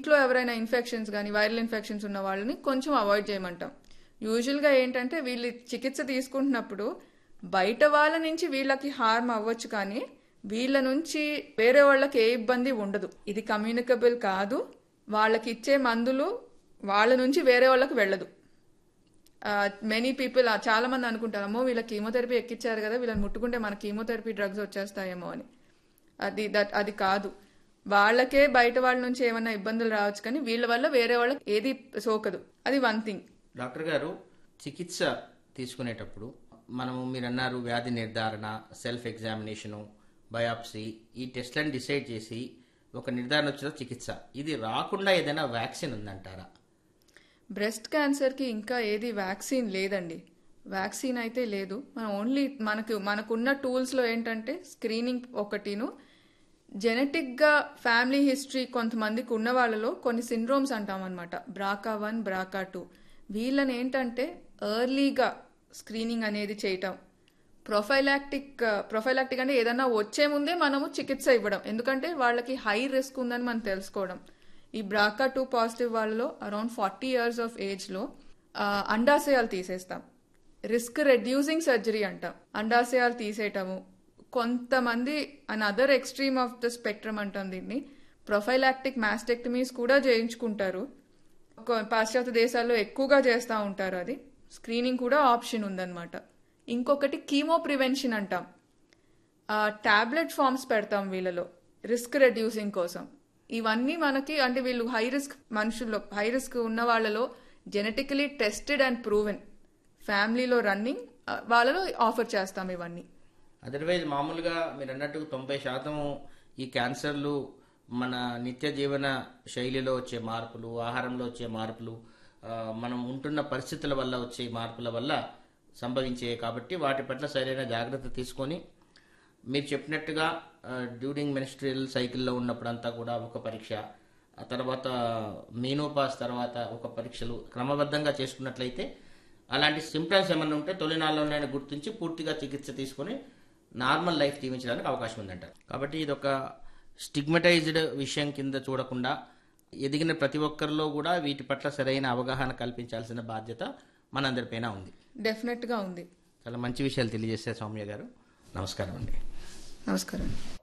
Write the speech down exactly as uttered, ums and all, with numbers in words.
ఇంట్లో ఎవరైనా ఇన్ఫెక్షన్స్ కానీ వైరల్ ఇన్ఫెక్షన్స్ ఉన్న వాళ్ళని కొంచెం అవాయిడ్ చేయమంటాం. యూజువల్గా ఏంటంటే వీళ్ళు చికిత్స తీసుకుంటున్నప్పుడు బయట వాళ్ళ నుంచి వీళ్ళకి హార్మ్ అవ్వచ్చు, కానీ వీళ్ళ నుంచి వేరే వాళ్ళకి ఏ ఇబ్బంది ఉండదు. ఇది కమ్యూనికబుల్ కాదు. వాళ్ళకి ఇచ్చే మందులు వాళ్ళ నుంచి వేరే వాళ్ళకి వెళ్ళదు. మెనీ పీపుల్ చాలా మంది అనుకుంటారు, అమ్మో వీళ్ళ కీమోథెరపీ ఎక్కిచ్చారు కదా, వీళ్ళని ముట్టుకుంటే మన కీమోథెరపీ డ్రగ్స్ వచ్చేస్తాయేమో అని. అది దట్ అది కాదు. వాళ్ళకే బయట వాళ్ళ నుంచి ఏమైనా ఇబ్బందులు రావచ్చు, కానీ వీళ్ళ వల్ల వేరే వాళ్ళకి ఏది సోకదు. అది వన్ థింగ్. డాక్టర్ గారు, చికిత్స తీసుకునేటప్పుడు మనము మీరు అన్నారు వ్యాధి నిర్ధారణ, సెల్ఫ్ ఎగ్జామినేషను, బయాప్సీ, ఈ టెస్ట్లను డిసైడ్ చేసి ఒక నిర్ధారణ వచ్చిన చికిత్స, ఇది రాకుండా ఏదైనా వ్యాక్సిన్ ఉందంటారా? బ్రెస్ట్ క్యాన్సర్కి ఇంకా ఏది వ్యాక్సిన్ లేదండి. వ్యాక్సిన్ అయితే లేదు. మనం ఓన్లీ మనకు మనకున్న టూల్స్లో ఏంటంటే స్క్రీనింగ్ ఒకటిను, జెనెటిక్గా ఫ్యామిలీ హిస్టరీ కొంతమందికి ఉన్న వాళ్ళలో కొన్ని సిండ్రోమ్స్ అంటాం అనమాట, బ్రాకా వన్ బ్రాకా టూ. వీళ్ళని ఏంటంటే ఎర్లీగా స్క్రీనింగ్ అనేది చేయటం, ప్రొఫైలాక్టిక్ ప్రొఫైలాక్టిక్ అంటే ఏదన్నా వచ్చే ముందే మనము చికిత్స ఇవ్వడం, ఎందుకంటే వాళ్ళకి హై రిస్క్ ఉందని మనం తెలుసుకోవడం. ఈ బ్రాకా టూ పాజిటివ్ వాళ్ళలో అరౌండ్ ఫార్టీ ఇయర్స్ ఆఫ్ ఏజ్లో అండాశయాలు తీసేస్తాం. రిస్క్ రెడ్యూసింగ్ సర్జరీ అంటాం. అండాశయాలు తీసేయటము. కొంతమంది an other extreme of the spectrum అంటాం దీన్ని, ప్రొఫైలాక్టిక్ మాస్టెక్టమీస్ కూడా చేయించుకుంటారు. పాశ్చాత్య దేశాల్లో ఎక్కువగా చేస్తూ ఉంటారు. అది స్క్రీనింగ్ కూడా ఆప్షన్ ఉందన్నమాట. ఇంకొకటి కీమో ప్రివెన్షన్ అంటాం. టాబ్లెట్ ఫార్మ్స్ పెడతాం వీళ్ళలో రిస్క్ రెడ్యూసింగ్ కోసం. ఇవన్నీ మనకి అంటే వీళ్ళు హై రిస్క్ మనుషుల్లో, హై రిస్క్ ఉన్న వాళ్ళలో జెనెటికలీ టెస్టెడ్ అండ్ ప్రూవెన్ ఫ్యామిలీలో రన్నింగ్ వాళ్ళలో ఆఫర్ చేస్తాం ఇవన్నీ. అదర్వైజ్ మామూలుగా మీరు అన్నట్టు తొంభై శాతం ఈ క్యాన్సర్లు మన నిత్య జీవన శైలిలో వచ్చే మార్పులు, ఆహారంలో వచ్చే మార్పులు, మనం ఉంటున్న పరిస్థితుల వల్ల వచ్చే మార్పుల వల్ల సంభవించే కాబట్టి వాటి పట్ల సరైన జాగ్రత్త తీసుకొని మీరు చెప్పినట్టుగా డ్యూరింగ్ మెన్స్ట్రియల్ సైకిల్లో ఉన్నప్పుడంతా కూడా ఒక పరీక్ష, ఆ తర్వాత మీనోపాస్ తర్వాత ఒక పరీక్షలు క్రమబద్ధంగా చేసుకున్నట్లయితే అలాంటి సింప్టమ్స్ ఏమైనా ఉంటే తొలినాళ్ళలోనే గుర్తించి పూర్తిగా చికిత్స తీసుకొని నార్మల్ లైఫ్ జీవించడానికి అవకాశం ఉందంటారు. కాబట్టి ఇది ఒక స్టిగ్మటైజ్డ్ విషయం కింద చూడకుండా ఎదిగిన ప్రతి ఒక్కరిలో కూడా వీటి పట్ల సరైన అవగాహన కల్పించాల్సిన బాధ్యత మనందరిపైన ఉంది. డెఫినెట్గా ఉంది. చాలా మంచి విషయాలు తెలియజేశారు సౌమ్య గారు. నమస్కారం అండి. నమస్కారం.